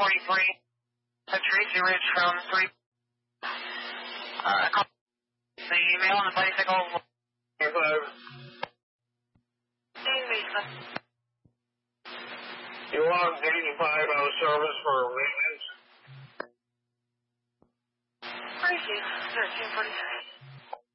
Tracy Ridge from 3. The email on the bicycle. You want 85 on service for maintenance? Tracy, 1346.